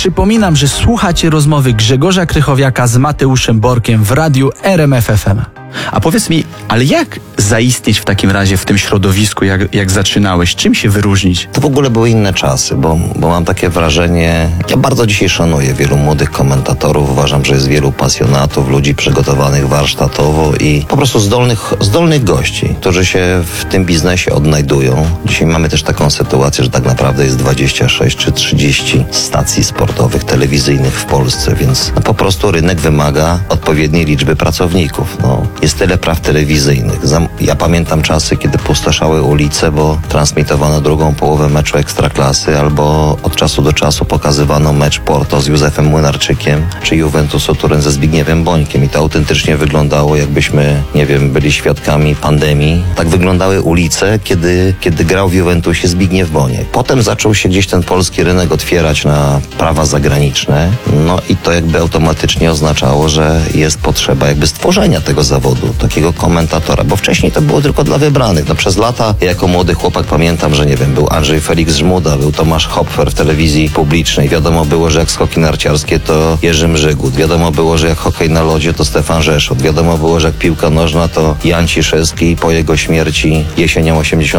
Przypominam, że słuchacie rozmowy Grzegorza Krychowiaka z Mateuszem Borkiem w radiu RMF FM. A powiedz mi, ale jak zaistnieć w takim razie w tym środowisku, jak zaczynałeś? Czym się wyróżnić? To w ogóle były inne czasy, bo mam takie wrażenie, ja bardzo dzisiaj szanuję wielu młodych komentatorów, uważam, że jest wielu pasjonatów, ludzi przygotowanych warsztatowo i po prostu zdolnych gości, którzy się w tym biznesie odnajdują. Dzisiaj mamy też taką sytuację, że tak naprawdę jest 26 czy 30 stacji sportowych, telewizyjnych w Polsce, więc po prostu rynek wymaga odpowiedniej liczby pracowników. Jest tyle praw telewizyjnych. Ja pamiętam czasy, kiedy pustoszały ulice, bo transmitowano drugą połowę meczu Ekstraklasy albo od czasu do czasu pokazywano mecz Porto z Józefem Młynarczykiem czy Juventusu Turyn ze Zbigniewem Bońkiem i to autentycznie wyglądało, jakbyśmy, nie wiem, byli świadkami pandemii. Tak wyglądały ulice, kiedy grał w Juventusie Zbigniew Boniek. Potem zaczął się gdzieś ten polski rynek otwierać na prawa zagraniczne, i to jakby automatycznie oznaczało, że jest potrzeba jakby stworzenia tego zawodu, takiego komentatora, bo wcześniej to było tylko dla wybranych. Przez lata, jako młody chłopak pamiętam, że nie wiem, był Andrzej Felix Żmuda, był Tomasz Hopfer w telewizji publicznej. Wiadomo było, że jak skoki narciarskie to Jerzy Mrzygłód. Wiadomo było, że jak hokej na lodzie to Stefan Rzeszut. Wiadomo było, że jak piłka nożna to Jan Ciszewski. Po jego śmierci jesienią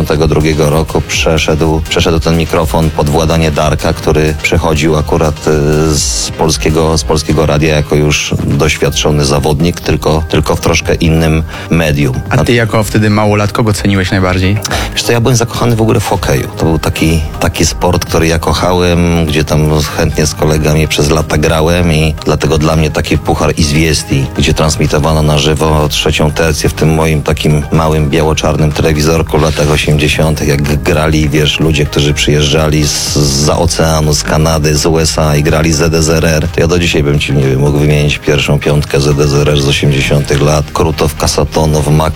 82 roku przeszedł ten mikrofon pod władanie Darka, który przechodził akurat z polskiego radia jako już doświadczony zawodnik, tylko w troszkę innym medium. A ty jako wtedy małolat, kogo ceniłeś najbardziej? Wiesz co, ja byłem zakochany w ogóle w hokeju. To był taki sport, który ja kochałem, gdzie tam chętnie z kolegami przez lata grałem i dlatego dla mnie taki puchar Izwiesti, gdzie transmitowano na żywo trzecią tercję w tym moim takim małym biało-czarnym telewizorku w latach 80., jak grali, ludzie, którzy przyjeżdżali zza oceanu, z Kanady, z USA i grali ZSRR, to ja do dzisiaj bym ci, mógł wymienić pierwszą piątkę ZSRR z 80. lat. Krutow, Kasatonow,